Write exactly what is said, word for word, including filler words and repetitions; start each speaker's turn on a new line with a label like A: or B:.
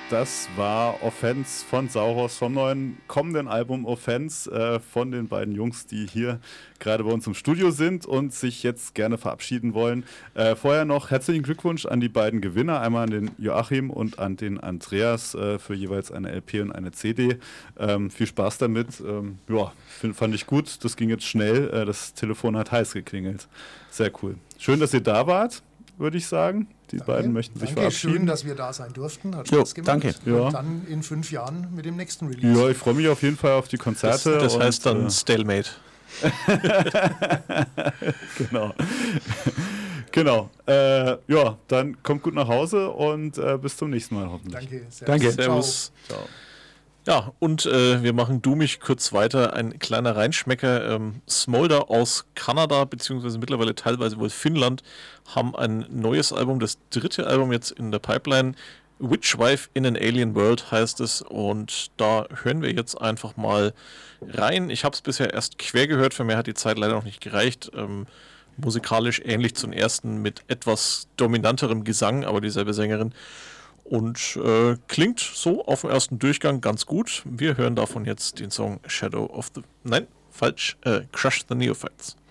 A: das war Offense von Sauros vom neuen kommenden Album Offense äh, von den beiden Jungs, die hier gerade bei uns im Studio sind und sich jetzt gerne verabschieden wollen. Äh, vorher noch herzlichen Glückwunsch an die beiden Gewinner, einmal an den Joachim und an den Andreas äh, für jeweils eine L P und eine C D. Ähm, viel Spaß damit. Ähm, ja, find, fand ich gut. Das ging jetzt schnell. Äh, das Telefon hat heiß geklingelt. Sehr cool. Schön, dass ihr da wart, würde ich sagen. Die
B: Danke.
A: beiden möchten sich
B: Danke,
A: verabschieden.
B: schön, dass wir da sein durften. Hat
C: Jo,
B: Spaß gemacht.
C: danke.
B: Und
A: Ja.
B: dann in fünf Jahren mit dem nächsten Release.
A: Ja, ich freue mich auf jeden Fall auf die Konzerte.
D: Das, das
A: und,
D: heißt dann
A: äh,
D: Stalemate.
A: genau. genau. Äh, ja, dann kommt gut nach Hause und äh, bis zum nächsten Mal hoffentlich.
B: Danke. Servus.
C: Danke.
D: Servus.
A: Ciao.
D: Ja, und äh, wir machen dummig kurz weiter. Ein kleiner Reinschmecker. Ähm, Smolder aus Kanada, beziehungsweise mittlerweile teilweise wohl Finnland, haben ein neues Album, das dritte Album jetzt in der Pipeline. Witchwife in an Alien World heißt es. Und da hören wir jetzt einfach mal rein. Ich habe es bisher erst quer gehört, für mehr hat die Zeit leider noch nicht gereicht. Ähm, musikalisch ähnlich zum ersten mit etwas dominanterem Gesang, aber dieselbe Sängerin. Und äh, klingt so auf den ersten Durchgang ganz gut. Wir hören davon jetzt den Song Shadow of the... Nein, falsch. Äh, Crush the Neophytes.